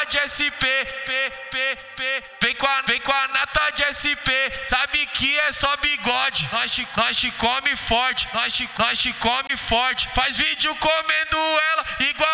nata de SP, vem com a nata de SP, sabe que é só bigode. Nós te come forte, nós te come forte. Faz vídeo comendo ela igual